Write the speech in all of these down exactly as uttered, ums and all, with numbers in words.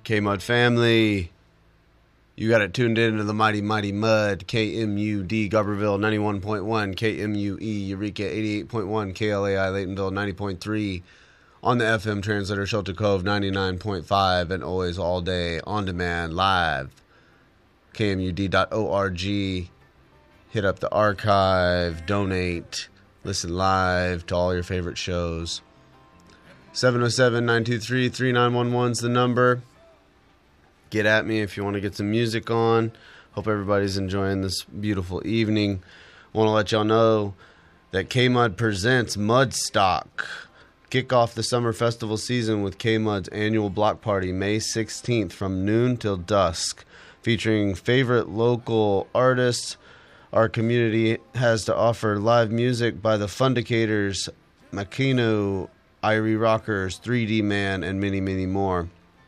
K-Mud family, you got it tuned into the mighty, mighty Mud, K M U D, Gubberville, ninety-one point one, K M U E, Eureka, eighty-eight point one, K L A I, Laytonville, ninety point three, on the F M translator, Shelter Cove, ninety-nine point five, and always all day, on demand, live, K M U D dot org. Hit up the archive, donate, listen live to all your favorite shows. seven oh seven, nine two three, three nine one one is the number. Get at me if you want to get some music on. Hope everybody's enjoying this beautiful evening. Want to let y'all know that K-Mud presents Mudstock. Kick off the summer festival season with K-Mud's annual block party May sixteenth from noon till dusk, featuring favorite local artists. Our community has to offer live music by the Fundicators, Makino, Irie Rockers, three D Man, and many, many more.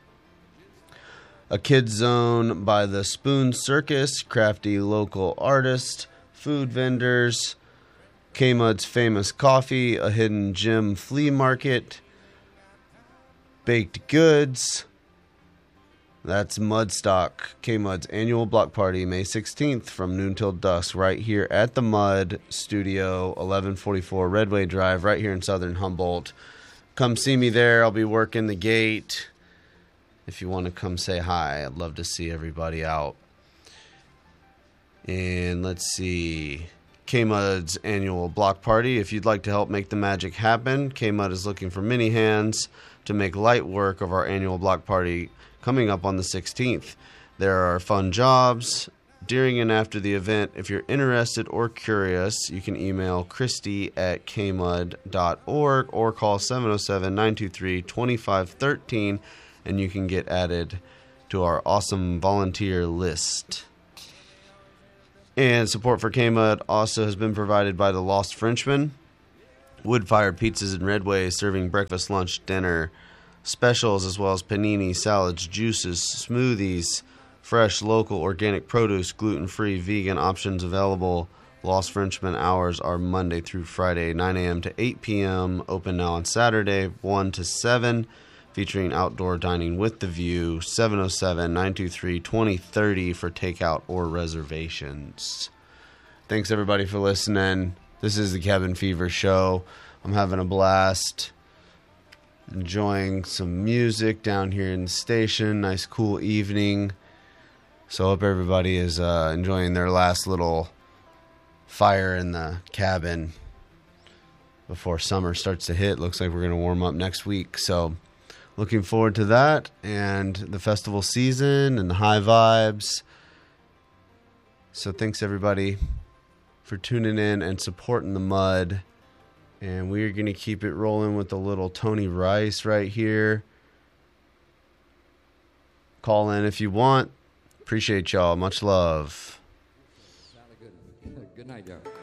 A kids zone by the Spoon Circus, crafty local artists, food vendors, K-Mud's famous coffee, a hidden gem flea market, baked goods. That's Mudstock, K-Mud's annual block party, May sixteenth from noon till dusk, right here at the Mud Studio, eleven forty-four Redway Drive, right here in Southern Humboldt. Come see me there. I'll be working the gate. If you want to come say hi, I'd love to see everybody out. And let's see, K-Mud's annual block party. If you'd like to help make the magic happen, K-Mud is looking for many hands to make light work of our annual block party coming up on the sixteenth. There are fun jobs during and after the event. If you're interested or curious, you can email Christy at k mud dot org or call seven oh seven, nine two three, two five one three, and you can get added to our awesome volunteer list. And support for K-Mud also has been provided by the Lost Frenchman, wood-fired pizzas in Redway, serving breakfast, lunch, dinner specials, as well as panini, salads, juices, smoothies, fresh, local, organic produce, gluten-free, vegan options available. Lost Frenchman hours are Monday through Friday, nine a.m. to eight p.m. Open now on Saturday, one to seven, featuring outdoor dining with the view. Seven oh seven, nine two three, two oh three oh for takeout or reservations. Thanks, everybody, for listening. This is the Cabin Fever Show. I'm having a blast. Enjoying some music down here in the station. Nice, cool evening. So hope everybody is uh, enjoying their last little fire in the cabin before summer starts to hit. Looks like we're going to warm up next week. So looking forward to that and the festival season and the high vibes. So thanks, everybody, for tuning in and supporting the Mud. And we're going to keep it rolling with a little Tony Rice right here. Call in if you want. Appreciate y'all. Much love. Good night, y'all.